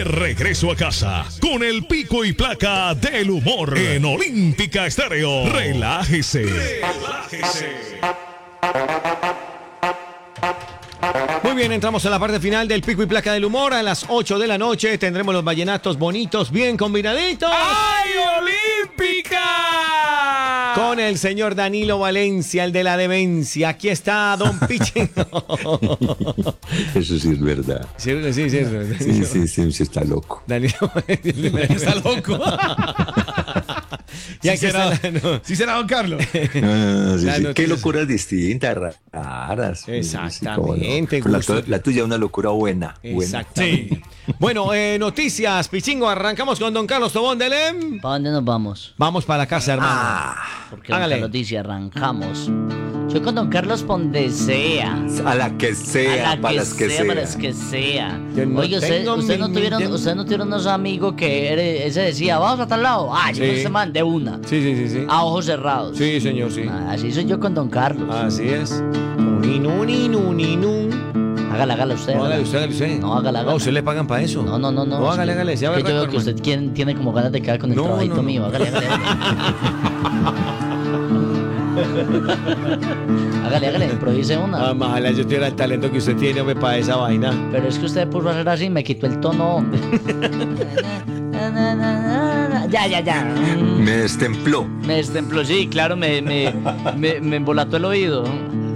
regreso a casa con el pico y placa del humor en Olímpica Estéreo. Relájese. Muy bien, entramos a la parte final del pico y placa del humor. A las 8 de la noche tendremos los vallenatos bonitos, bien combinaditos. ¡Ay, Olímpica! Con el señor Danilo Valencia, el de la demencia. Aquí está Don Pichingo. Eso sí es verdad. Sí, Sí, está loco. Danilo Valencia está loco. Sí será Don Carlos. Qué locuras distintas, raras. Exactamente. La tuya es una locura buena. Exactamente. Sí. Bueno, noticias, Pichingo. Arrancamos con Don Carlos Tobón de Lem. ¿Para dónde nos vamos? Vamos para la casa, hermano. Porque Don Carlos dice, arrancamos. Yo con Don Carlos Pondesea. A la que sea, para las que sea. Para las que sea. No Oye, ¿ustedes no tuvieron unos amigos que ese decía, vamos a tal lado? Yo no se man de una. Sí. A ojos cerrados. Sí, señor, sí. Así soy yo con Don Carlos. Así es. Ni. Hágala usted. No, hágale usted. No, hágala. No, ¿usted le pagan para eso? No. No, hágale. Es que yo veo que usted tiene como ganas de quedar con el trabajito mío. Hágale. Hágale, improvise una. Ojalá yo tuviera el talento que usted tiene, hombre, para esa vaina. Pero es que usted puso a hacer así y me quitó el tono, hombre. Ya. Me destempló. Me destempló, sí, claro, me embolató el oído.